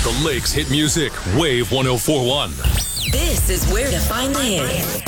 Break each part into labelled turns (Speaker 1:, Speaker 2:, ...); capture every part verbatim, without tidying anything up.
Speaker 1: The Lakes Hit Music, Wave one oh four point one.
Speaker 2: This is where to find the hits.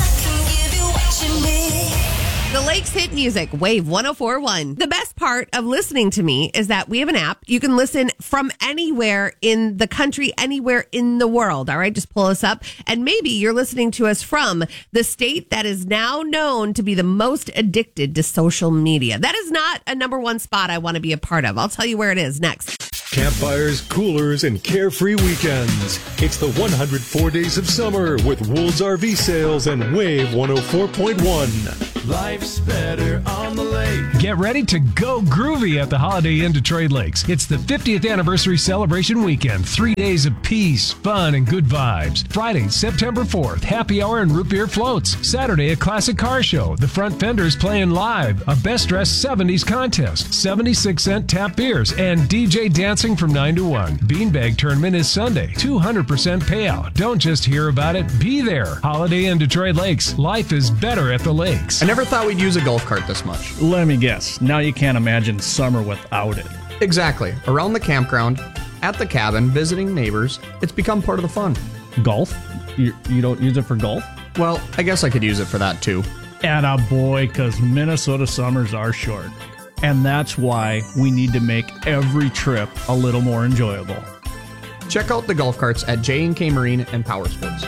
Speaker 3: The Lakes Hit Music, Wave one oh four point one. The best part of listening to me is that we have an app. You can listen from anywhere in the country, anywhere in the world. All right, just pull us up. And maybe you're listening to us from the state that is now known to be the most addicted to social media. That is not a number one spot I want to be a part of. I'll tell you where it is next.
Speaker 4: Campfires, coolers, and carefree weekends. It's the one hundred four days of summer with Wool's R V Sales and Wave one oh four point one.
Speaker 5: Life's better on the lake.
Speaker 6: Get ready to go groovy at the Holiday Inn Detroit Lakes. It's the fiftieth anniversary celebration weekend. Three days of peace, fun, and good vibes. Friday, September fourth, happy hour and root beer floats. Saturday, a classic car show. The front fenders playing live. A best dressed seventies contest. seventy-six cent tap beers. And D J dancing from nine to one. Beanbag tournament is Sunday. two hundred percent payout. Don't just hear about it. Be there. Holiday Inn Detroit Lakes. Life is better at the lakes.
Speaker 7: I never thought we'd use a golf cart this much.
Speaker 8: Let me guess. Now you can't imagine summer without it.
Speaker 7: Exactly. Around the campground, at the cabin, visiting neighbors, it's become part of the fun.
Speaker 8: Golf? You, you don't use it for golf?
Speaker 7: Well, I guess I could use it for that too.
Speaker 8: Atta boy, because Minnesota summers are short. And that's why we need to make every trip a little more enjoyable.
Speaker 7: Check out the golf carts at J and K Marine and Power Sports.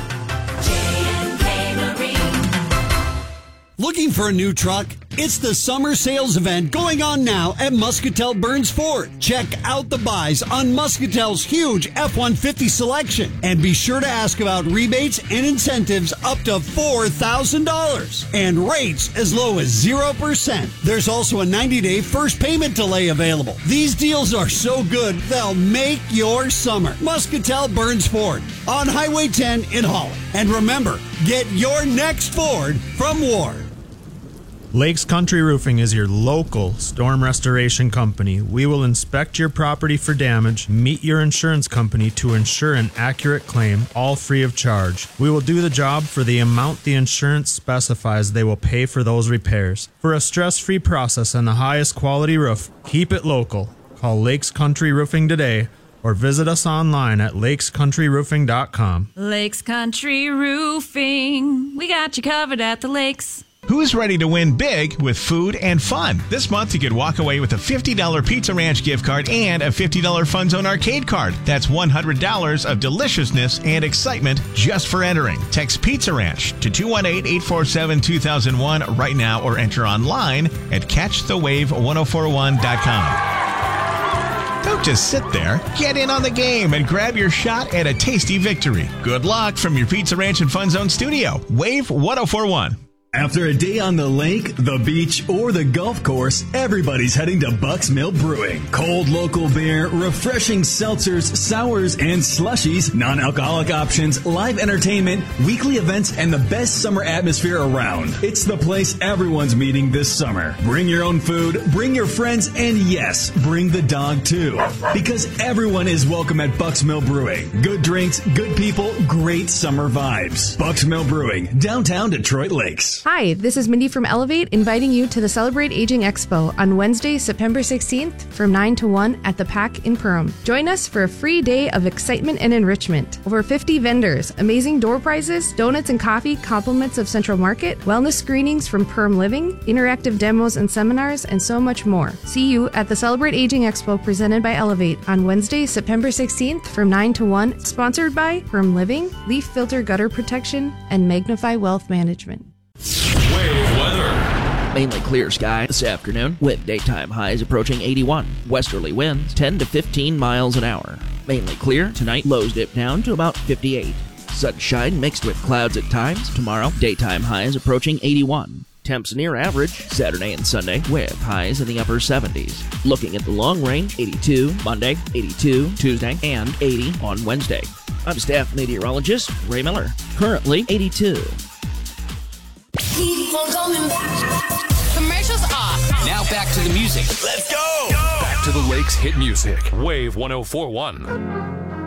Speaker 9: Looking for a new truck? It's the summer sales event going on now at Muscatel Burns Ford. Check out the buys on Muscatel's huge F one fifty selection. And be sure to ask about rebates and incentives up to four thousand dollars. And rates as low as zero percent. There's also a ninety-day first payment delay available. These deals are so good, they'll make your summer. Muscatel Burns Ford on Highway ten in Holland. And remember, get your next Ford from Ward.
Speaker 10: Lakes Country Roofing is your local storm restoration company. We will inspect your property for damage, meet your insurance company to ensure an accurate claim, all free of charge. We will do the job for the amount the insurance specifies they will pay for those repairs. For a stress-free process and the highest quality roof, keep it local. Call Lakes Country Roofing today or visit us online at lakes country roofing dot com.
Speaker 11: Lakes Country Roofing. We got you covered at the lakes.
Speaker 12: Who's ready to win big with food and fun? This month, you could walk away with a fifty dollars Pizza Ranch gift card and a fifty dollars Fun Zone arcade card. That's one hundred dollars of deliciousness and excitement just for entering. Text Pizza Ranch to two one eight, eight four seven, two thousand one right now or enter online at catch the wave one oh four one dot com. Don't just sit there. Get in on the game and grab your shot at a tasty victory. Good luck from your Pizza Ranch and Fun Zone studio. Wave one oh four point one.
Speaker 13: After a day on the lake, the beach, or the golf course, everybody's heading to Buck's Mill Brewing. Cold local beer, refreshing seltzers, sours, and slushies, non-alcoholic options, live entertainment, weekly events, and the best summer atmosphere around. It's the place everyone's meeting this summer. Bring your own food, bring your friends, and yes, bring the dog too. Because everyone is welcome at Buck's Mill Brewing. Good drinks, good people, great summer vibes. Buck's Mill Brewing, downtown Detroit Lakes.
Speaker 14: Hi, this is Mindy from Elevate, inviting you to the Celebrate Aging Expo on Wednesday, September sixteenth from nine to one at the Pack in Perham. Join us for a free day of excitement and enrichment. Over fifty vendors, amazing door prizes, donuts and coffee, compliments of Central Market, wellness screenings from Perham Living, interactive demos and seminars, and so much more. See you at the Celebrate Aging Expo presented by Elevate on Wednesday, September sixteenth from nine to one, sponsored by Perham Living, Leaf Filter Gutter Protection, and Magnify Wealth Management.
Speaker 1: Wave weather.
Speaker 15: Mainly clear sky this afternoon with daytime highs approaching eighty-one. Westerly winds ten to fifteen miles an hour. Mainly clear tonight, lows dip down to about fifty-eight. Sunshine mixed with clouds at times. Tomorrow, daytime highs approaching eighty-one. Temps near average Saturday and Sunday with highs in the upper seventies. Looking at the long range, eighty-two Monday, eighty-two Tuesday, and eighty on Wednesday. I'm staff meteorologist Ray Miller. Currently eighty-two.
Speaker 2: Keep on coming back.
Speaker 16: Commercials off.
Speaker 17: Now back to the music.
Speaker 1: Let's go. Back to the Lakes Hit Music. Wave one oh four point one.